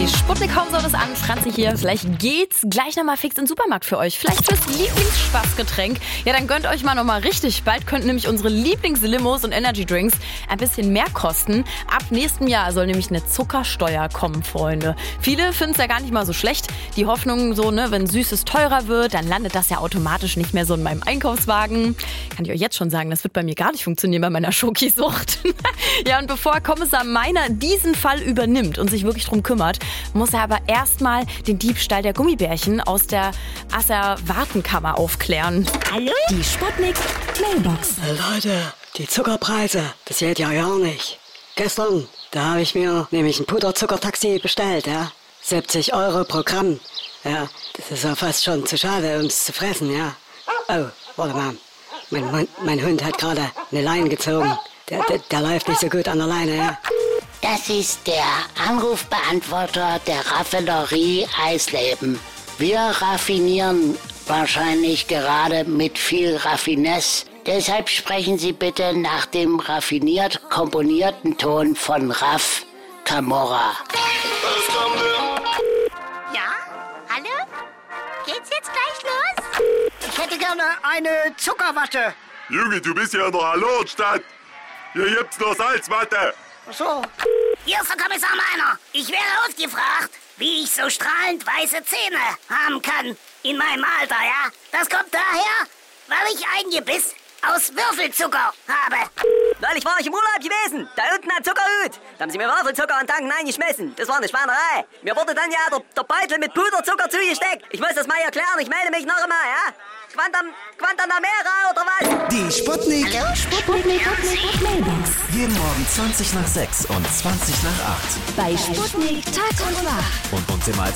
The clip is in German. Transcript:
Die Sputnik Homezone ist an, Franzi hier. Vielleicht geht's gleich nochmal fix in den Supermarkt für euch. Vielleicht fürs Lieblingsspaßgetränk. Ja, dann gönnt euch mal nochmal richtig. Bald könnten nämlich unsere Lieblingslimos und Energydrinks ein bisschen mehr kosten. Ab nächstem Jahr soll nämlich eine Zuckersteuer kommen, Freunde. Viele finden es ja gar nicht mal so schlecht. Die Hoffnung so, ne, wenn Süßes teurer wird, dann landet das ja automatisch nicht mehr so in meinem Einkaufswagen. Kann ich euch jetzt schon sagen, das wird bei mir gar nicht funktionieren bei meiner Schokisucht. Ja, und bevor Kommissar Meiner diesen Fall übernimmt und sich wirklich drum kümmert, muss er aber erstmal den Diebstahl der Gummibärchen aus der Asservatenkammer aufklären. Hallo? Die Sputnik Mailbox. Leute, die Zuckerpreise, das geht ja gar nicht. Gestern, da habe ich mir nämlich ein Puderzuckertaxi bestellt, ja. 70 € pro Gramm. Ja, das ist ja fast schon zu schade, um es zu fressen, ja. Oh, warte mal. Mein Hund hat gerade eine Leine gezogen. Der läuft nicht so gut an der Leine, ja. Das ist der Anrufbeantworter der Raffinerie Eisleben. Wir raffinieren wahrscheinlich gerade mit viel Raffinesse. Deshalb sprechen Sie bitte nach dem raffiniert komponierten Ton von Raff Camorra. Ja? Hallo? Geht's jetzt gleich los? Ich hätte gerne eine Zuckerwatte. Junge, du bist ja in der Hallo-Stadt. Hier gibt's nur Salzwatte. So. Hier ist der Kommissar Meiner. Ich wäre ausgefragt, wie ich so strahlend weiße Zähne haben kann in meinem Alter, ja? Das kommt daher, weil ich ein Gebiss aus Würfelzucker habe. Neulich war ich im Urlaub gewesen, da unten am Zuckerhut. Da haben sie mir Würfelzucker in den Tanken eingeschmissen. Das war eine Schweinerei. Mir wurde dann ja der Beutel mit Puderzucker zugesteckt. Ich muss das mal erklären, ich melde mich noch einmal, ja? Guantanamera oder was? Die Sputnik. Hallo? Sputnik Mailbox. Jeden Morgen 20 nach 6 und 20 nach 8. Bei Sputnik Tag und Nacht. Und uns immer